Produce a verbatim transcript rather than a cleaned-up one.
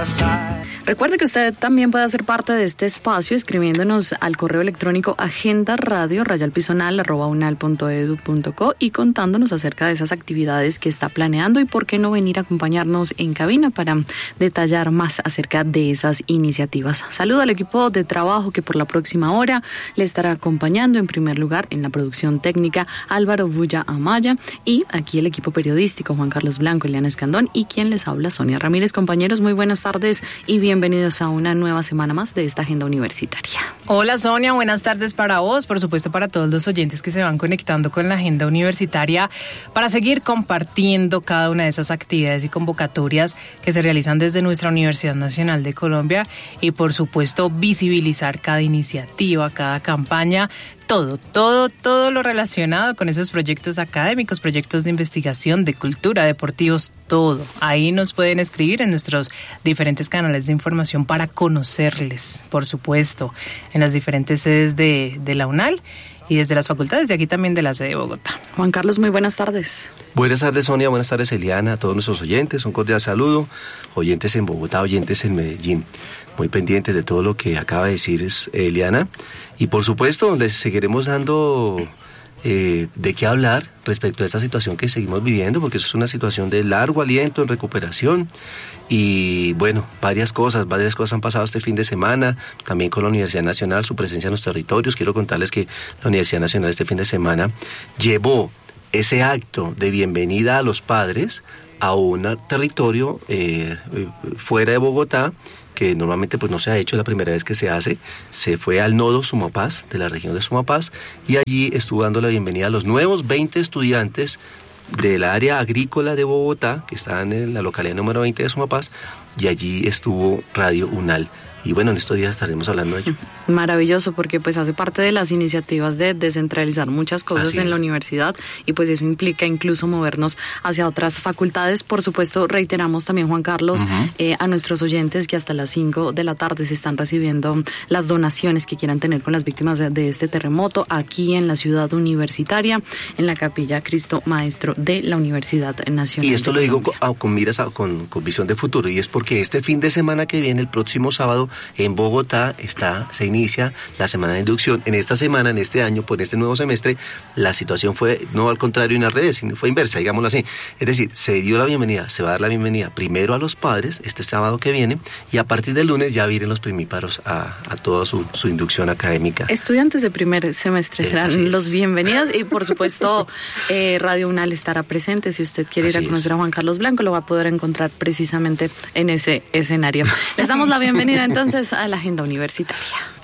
our side. Recuerde que usted también puede hacer parte de este espacio escribiéndonos al correo electrónico agendaradio rayalpisonal arroba unal punto edu punto co y contándonos acerca de esas actividades que está planeando y por qué no venir a acompañarnos en cabina para detallar más acerca de esas iniciativas. Saludo al equipo de trabajo que por la próxima hora le estará acompañando. En primer lugar, en la producción técnica, Álvaro Bulla Amaya, y aquí el equipo periodístico, Juan Carlos Blanco, Eliana Escandón y quien les habla, Sonia Ramírez. Compañeros, muy buenas tardes y bienvenidos a una nueva semana más de esta agenda universitaria. Hola Sonia, buenas tardes para vos, por supuesto para todos los oyentes que se van conectando con la agenda universitaria para seguir compartiendo cada una de esas actividades y convocatorias que se realizan desde nuestra Universidad Nacional de Colombia y por supuesto visibilizar cada iniciativa, cada campaña, todo, todo, todo lo relacionado con esos proyectos académicos, proyectos de investigación, de cultura, deportivos, todo. Ahí nos pueden escribir en nuestros diferentes canales de información para conocerles, por supuesto, en las diferentes sedes de, de la UNAL y desde las facultades de aquí también de la sede de Bogotá. Juan Carlos, muy buenas tardes. Buenas tardes, Sonia, buenas tardes, Eliana, a todos nuestros oyentes, un cordial saludo, oyentes en Bogotá, oyentes en Medellín, muy pendientes de todo lo que acaba de decir Eliana, y por supuesto les seguiremos dando eh, de qué hablar respecto a esta situación que seguimos viviendo, porque eso es una situación de largo aliento en recuperación. Y bueno, varias cosas, varias cosas han pasado este fin de semana, también con la Universidad Nacional, su presencia en los territorios. Quiero contarles que la Universidad Nacional este fin de semana llevó ese acto de bienvenida a los padres a un territorio eh, fuera de Bogotá, que normalmente pues no se ha hecho, es la primera vez que se hace. Se fue al nodo Sumapaz, de la región de Sumapaz, y allí estuvo dando la bienvenida a los nuevos veinte estudiantes del área agrícola de Bogotá, que están en la localidad número veinte de Sumapaz, y allí estuvo Radio UNAL. Y bueno, en estos días estaremos hablando de ello. Maravilloso, porque pues hace parte de las iniciativas de descentralizar muchas cosas Así en es. la universidad, y pues eso implica incluso movernos hacia otras facultades. Por supuesto, reiteramos también, Juan Carlos, uh-huh. eh, a nuestros oyentes que hasta las cinco de la tarde se están recibiendo las donaciones que quieran tener con las víctimas de, de este terremoto aquí en la ciudad universitaria, en la Capilla Cristo Maestro de la Universidad Nacional. Y esto lo digo con, con miras, a, con, con visión de futuro, y es porque este fin de semana que viene, el próximo sábado, en Bogotá está, se inicia la semana de inducción. En esta semana, en este año, por este nuevo semestre, la situación fue no al contrario en las redes, sino fue inversa, digámoslo así. Es decir, se dio la bienvenida, se va a dar la bienvenida primero a los padres este sábado que viene, y a partir del lunes ya vienen los primíparos a, a toda su, su inducción académica. Estudiantes de primer semestre serán eh, los bienvenidos, y por supuesto eh, Radio UNAL estará presente. Si usted quiere así ir a conocer es. a Juan Carlos Blanco, lo va a poder encontrar precisamente en ese escenario. Les damos la bienvenida entonces a la agenda universitaria.